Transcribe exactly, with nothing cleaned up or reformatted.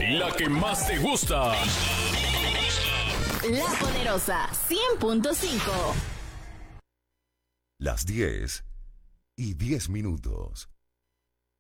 La que más te gusta. La Poderosa cien punto cinco. Las diez y diez minutos.